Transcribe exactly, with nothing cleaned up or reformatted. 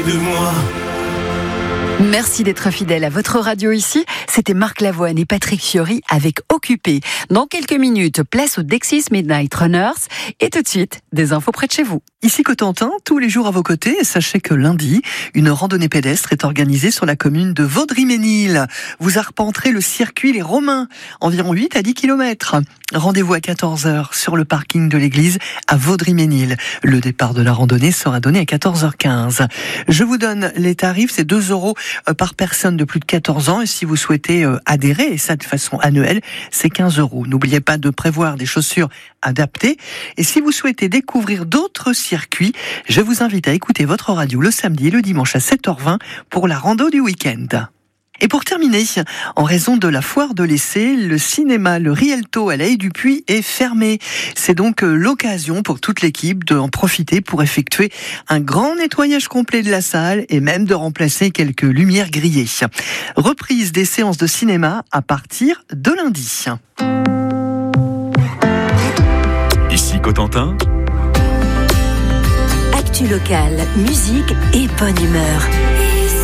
de moi. Merci d'être fidèle à votre radio ici. C'était Marc Lavoine et Patrick Fiori avec Occupé. Dans quelques minutes, place au Dexys Midnight Runners. Et tout de suite, des infos près de chez vous. Ici Cotentin, tous les jours à vos côtés. Et sachez que lundi, une randonnée pédestre est organisée sur la commune de Vaudry-Ménil. Vous arpenterez le circuit Les Romains, environ huit à dix kilomètres. Rendez-vous à quatorze heures sur le parking de l'église à Vaudry-Ménil. Le départ de la randonnée sera donné à quatorze heures quinze. Je vous donne les tarifs, c'est deux euros par personne de plus de quatorze ans. Et si vous souhaitez adhérer, et ça de façon annuelle, c'est quinze euros. N'oubliez pas de prévoir des chaussures adaptées. Et si vous souhaitez découvrir d'autres circuits, je vous invite à écouter votre radio le samedi et le dimanche à sept heures vingt pour la rando du week-end. Et pour terminer, en raison de la foire de l'essai, le cinéma Le Rialto à la Haie du Puy est fermé. C'est donc l'occasion pour toute l'équipe d'en profiter pour effectuer un grand nettoyage complet de la salle et même de remplacer quelques lumières grillées. Reprise des séances de cinéma à partir de lundi. Ici Cotentin. Actu locale, musique et bonne humeur.